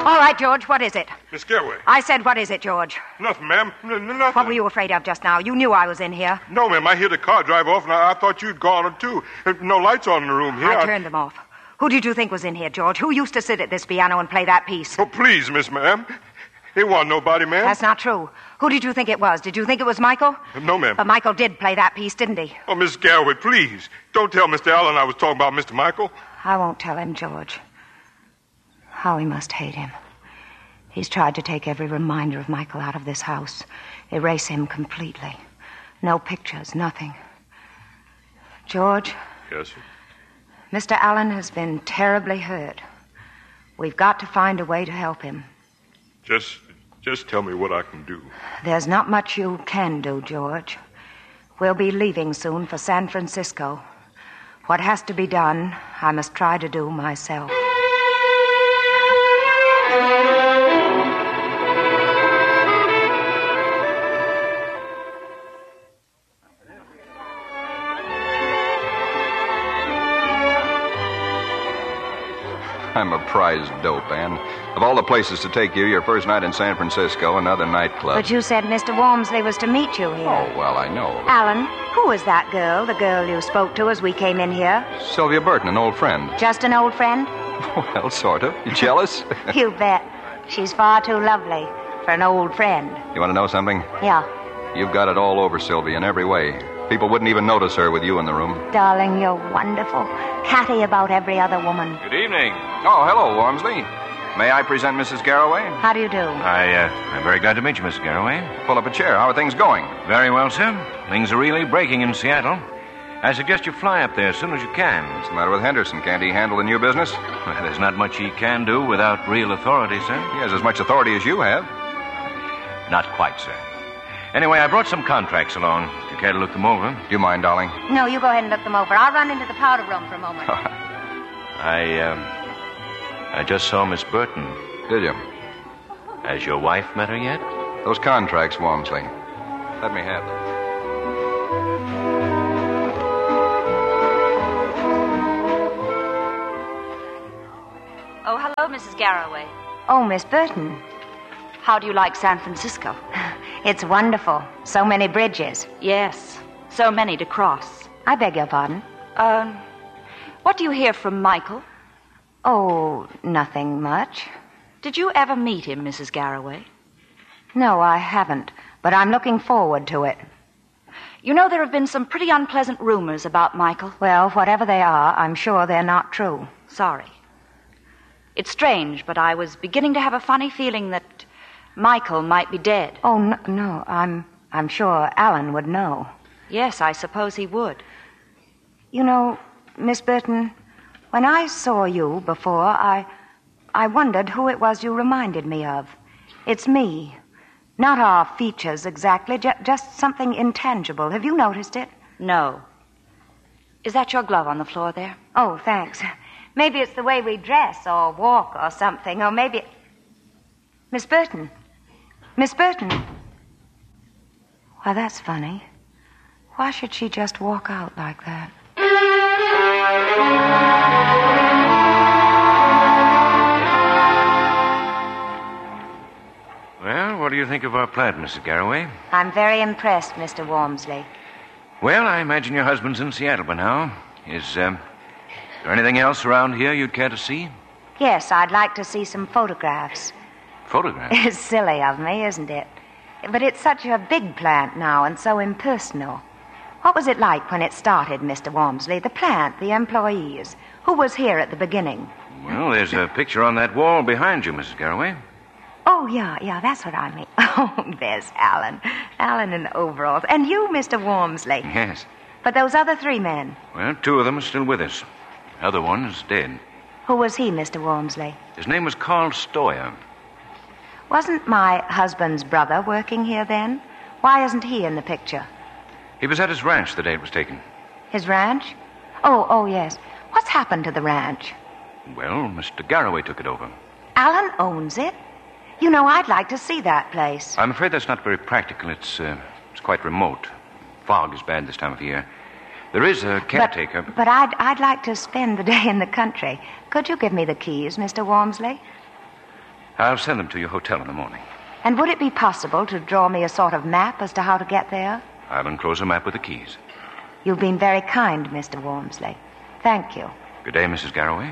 All right, George, what is it? Miss Garraway. I said, what is it, George? Nothing, ma'am. Nothing. What were you afraid of just now? You knew I was in here. No, ma'am. I heard the car drive off, and I thought you'd gone, too. No lights on in the room here. I turned them off. Who did you think was in here, George? Who used to sit at this piano and play that piece? Oh, please, Miss Ma'am. It wasn't nobody, ma'am. That's not true. Who did you think it was? Did you think it was Michael? No, ma'am. But Michael did play that piece, didn't he? Oh, Miss Garraway, please. Don't tell Mr. Allen I was talking about Mr. Michael. I won't tell him, George. How he must hate him. He's tried to take every reminder of Michael out of this house. Erase him completely. No pictures, nothing. George? Yes, sir? Mr. Allen has been terribly hurt. We've got to find a way to help him. Just tell me what I can do. There's not much you can do, George. We'll be leaving soon for San Francisco. What has to be done, I must try to do myself. I'm a prize dope, Ann. Of all the places to take you, your first night in San Francisco, another nightclub. But you said Mr. Walmsley was to meet you here. Oh, well, I know. Alan, who was that girl, the girl you spoke to as we came in here? Sylvia Burton, an old friend. Just an old friend? Well, sort of. You jealous? You bet. She's far too lovely for an old friend. You want to know something? Yeah. You've got it all over, Sylvia, in every way. People wouldn't even notice her with you in the room. Darling, you're wonderful. Catty about every other woman. Good evening. Oh, hello, Wormsley. May I present Mrs. Garraway? How do you do? I'm very glad to meet you, Mrs. Garraway. Pull up a chair. How are things going? Very well, sir. Things are really breaking in Seattle. I suggest you fly up there as soon as you can. What's the matter with Henderson? Can't he handle the new business? Well, there's not much he can do without real authority, sir. He has as much authority as you have. Not quite, sir. Anyway, I brought some contracts along. If you care to look them over. Do you mind, darling? No, you go ahead and look them over. I'll run into the powder room for a moment. I just saw Miss Burton. Did you? Has your wife met her yet? Those contracts, Walmsley. Let me have them. Oh, hello, Mrs. Garraway. Oh, Miss Burton. How do you like San Francisco? It's wonderful. So many bridges. Yes, so many to cross. I beg your pardon? What do you hear from Michael? Oh, nothing much. Did you ever meet him, Mrs. Garraway? No, I haven't, but I'm looking forward to it. You know, there have been some pretty unpleasant rumors about Michael. Well, whatever they are, I'm sure they're not true. Sorry. It's strange, but I was beginning to have a funny feeling that Michael might be dead. Oh, no, I'm sure Alan would know. Yes, I suppose he would. You know, Miss Burton, when I saw you before, I wondered who it was you reminded me of. It's me. Not our features exactly, just something intangible. Have you noticed it? No. Is that your glove on the floor there? Oh, thanks. Maybe it's the way we dress or walk or something, or maybe... Miss Burton. Miss Burton. Why, that's funny. Why should she just walk out like that? Well, what do you think of our plan, Mrs. Garraway? I'm very impressed, Mr. Walmsley. Well, I imagine your husband's in Seattle by now. Is there anything else around here you'd care to see? Yes, I'd like to see some photographs. Photographs? It's silly of me, isn't it? But it's such a big plant now and so impersonal. What was it like when it started, Mr. Walmsley? The plant, the employees. Who was here at the beginning? Well, there's a picture on that wall behind you, Mrs. Garraway. Oh, yeah, that's what I mean. Oh, there's Alan. Alan in overalls. And you, Mr. Walmsley. Yes. But those other three men? Well, two of them are still with us. The other one is dead. Who was he, Mr. Walmsley? His name was Carl Stoyer. Wasn't my husband's brother working here then? Why isn't he in the picture? He was at his ranch the day it was taken. His ranch? Oh, yes. What's happened to the ranch? Well, Mr. Garraway took it over. Alan owns it? You know, I'd like to see that place. I'm afraid that's not very practical. It's quite remote. Fog is bad this time of year. There is a caretaker. But I'd like to spend the day in the country. Could you give me the keys, Mr. Walmsley? I'll send them to your hotel in the morning. And would it be possible to draw me a sort of map as to how to get there? I'll enclose a map with the keys. You've been very kind, Mr. Wormsley. Thank you. Good day, Mrs. Garroway.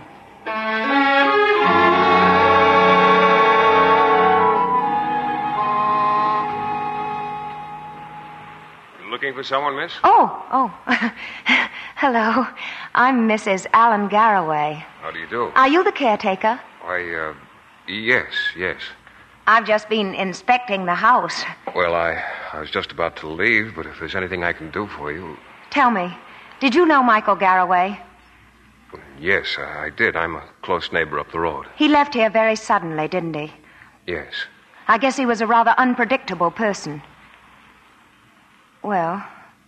Looking for someone, miss? Oh. Hello. I'm Mrs. Alan Garroway. How do you do? Are you the caretaker? Why, yes. I've just been inspecting the house. Well, I was just about to leave, but if there's anything I can do for you... Tell me, did you know Michael Garroway? Yes, I did. I'm a close neighbor up the road. He left here very suddenly, didn't he? Yes. I guess he was a rather unpredictable person. Well,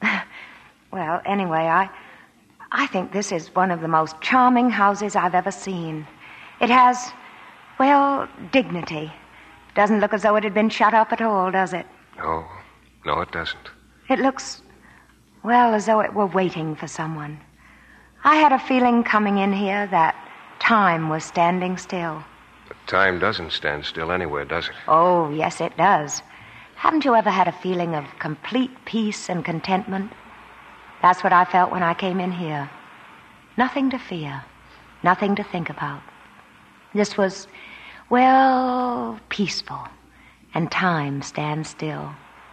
anyway, I think this is one of the most charming houses I've ever seen. It has, dignity. Doesn't look as though it had been shut up at all, does it? No, it doesn't. It looks, as though it were waiting for someone. I had a feeling coming in here that time was standing still. But time doesn't stand still anywhere, does it? Oh, yes, it does. Haven't you ever had a feeling of complete peace and contentment? That's what I felt when I came in here. Nothing to fear, nothing to think about. This was, peaceful, and time stands still.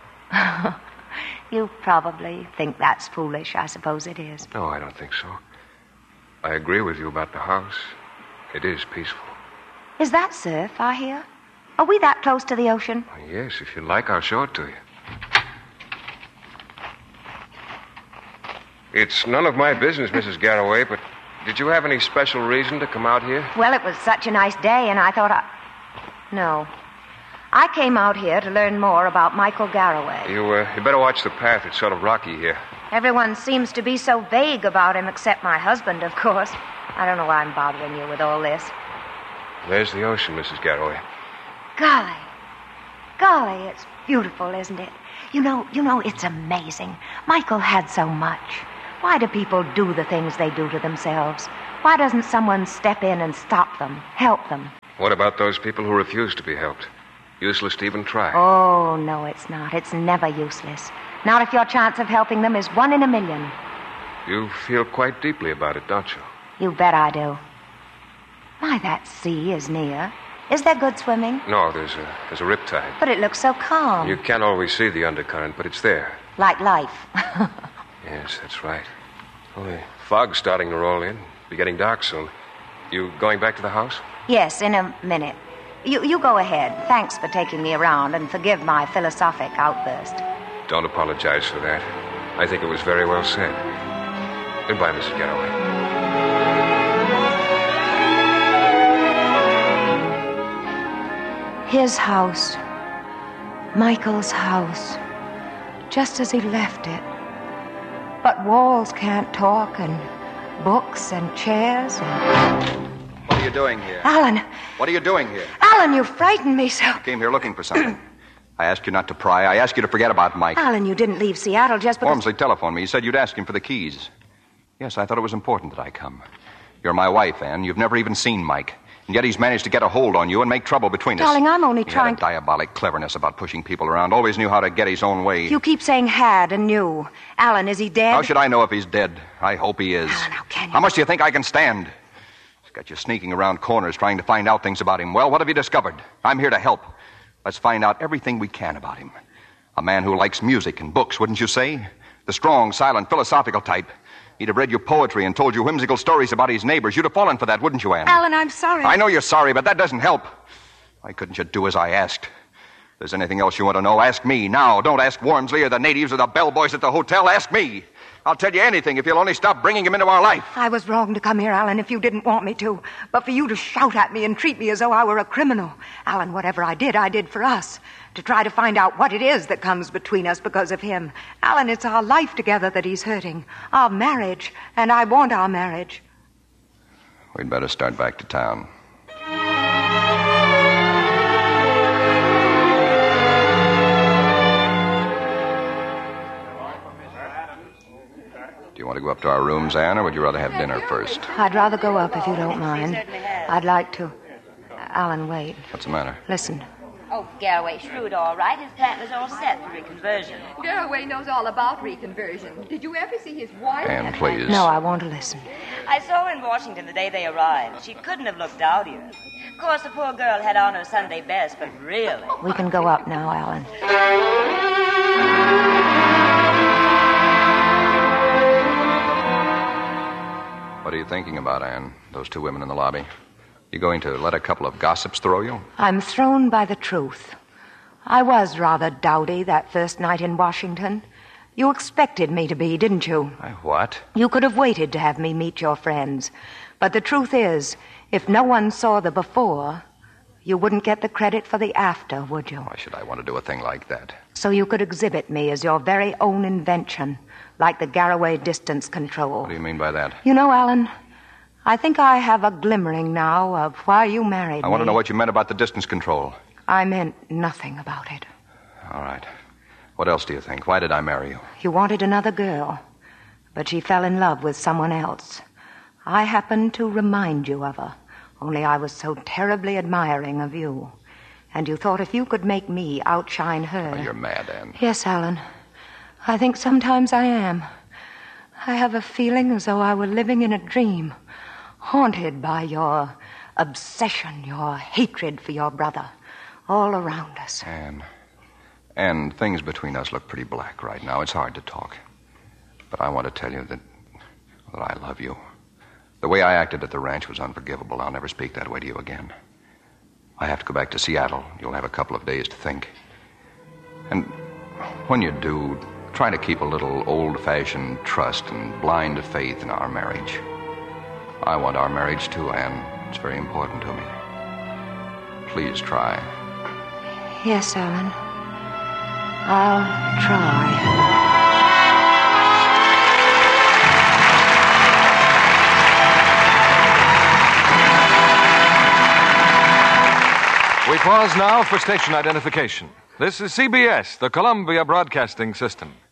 You probably think that's foolish. I suppose it is. No, I don't think so. I agree with you about the house. It is peaceful. Is that surf, I hear? Are we that close to the ocean? Yes, if you like, I'll show it to you. It's none of my business, Mrs. Garroway, but did you have any special reason to come out here? Well, it was such a nice day, and I thought No. I came out here to learn more about Michael Garroway. You better watch the path. It's sort of rocky here. Everyone seems to be so vague about him, except my husband, of course. I don't know why I'm bothering you with all this. There's the ocean, Mrs. Garroway. Golly, it's beautiful, isn't it? You know, it's amazing. Michael had so much. Why do people do the things they do to themselves? Why doesn't someone step in and stop them, help them? What about those people who refuse to be helped? Useless to even try. Oh, no, it's not. It's never useless. Not if your chance of helping them is 1 in a million. You feel quite deeply about it, don't you? You bet I do. My, that sea is near. Is there good swimming? No, there's a riptide. But it looks so calm. You can't always see the undercurrent, but it's there. Like life. Yes, that's right. Well, the fog's starting to roll in. Be getting dark soon. You going back to the house? Yes, in a minute. You go ahead. Thanks for taking me around, and forgive my philosophic outburst. Don't apologize for that. I think it was very well said. Goodbye, Mrs. Garroway. His house. Michael's house. Just as he left it. But walls can't talk, and books and chairs and... What are you doing here? Alan! What are you doing here? Alan, you frightened me so. I came here looking for something. I asked you not to pry. I asked you to forget about Mike. Alan, you didn't leave Seattle just because... Wormsley telephoned me. He said you'd ask him for the keys. Yes, I thought it was important that I come. You're my wife, Anne. You've never even seen Mike. And yet he's managed to get a hold on you and make trouble between us. Darling, I'm only He trying... had a diabolic cleverness about pushing people around. Always knew how to get his own way. You keep saying had and knew. Alan, is he dead? How should I know if he's dead? I hope he is. Alan, how can you... How much do you think I can stand? He's got you sneaking around corners trying to find out things about him. Well, what have you discovered? I'm here to help. Let's find out everything we can about him. A man who likes music and books, wouldn't you say? The strong, silent, philosophical type. He'd have read you poetry and told you whimsical stories about his neighbors. You'd have fallen for that, wouldn't you, Anne? Alan, I'm sorry. I know you're sorry, but that doesn't help. Why couldn't you do as I asked? If there's anything else you want to know, ask me now. Don't ask Wormsley or the natives or the bellboys at the hotel. Ask me. I'll tell you anything if you'll only stop bringing him into our life. I was wrong to come here, Alan, if you didn't want me to. But for you to shout at me and treat me as though I were a criminal. Alan, whatever I did for us. To try to find out what it is that comes between us because of him. Alan, it's our life together that he's hurting. Our marriage. And I want our marriage. We'd better start back to town. Do you want to go up to our rooms, Anne, or would you rather have dinner first? I'd rather go up if you don't mind. I'd like to... Alan, wait. What's the matter? Listen. Oh, Garraway shrewd, all right. His plan was all set for reconversion. Garraway knows all about reconversion. Did you ever see his wife? Anne, please. No, I want to listen. I saw her in Washington the day they arrived. She couldn't have looked dowdier. Of course, the poor girl had on her Sunday best, but really... We can go up now, Alan. What are you thinking about, Anne? Those two women in the lobby? You going to let a couple of gossips throw you? I'm thrown by the truth. I was rather dowdy that first night in Washington. You expected me to be, didn't you? What? You could have waited to have me meet your friends. But the truth is, if no one saw the before, you wouldn't get the credit for the after, would you? Why should I want to do a thing like that? So you could exhibit me as your very own invention, like the Garraway distance control. What do you mean by that? You know, Alan, I think I have a glimmering now of why you married me. I want to know what you meant about the distance control. I meant nothing about it. All right. What else do you think? Why did I marry you? You wanted another girl, but she fell in love with someone else. I happened to remind you of her, only I was so terribly admiring of you. And you thought if you could make me outshine her... Oh, you're mad, Anne. Yes, Alan. I think sometimes I am. I have a feeling as though I were living in a dream, haunted by your obsession, your hatred for your brother, all around us. Anne, things between us look pretty black right now. It's hard to talk. But I want to tell you that I love you. The way I acted at the ranch was unforgivable. I'll never speak that way to you again. I have to go back to Seattle. You'll have a couple of days to think. And when you do, try to keep a little old-fashioned trust and blind faith in our marriage. I want our marriage too, Anne. It's very important to me. Please try. Yes, Alan. I'll try. We pause now for station identification. This is CBS, the Columbia Broadcasting System.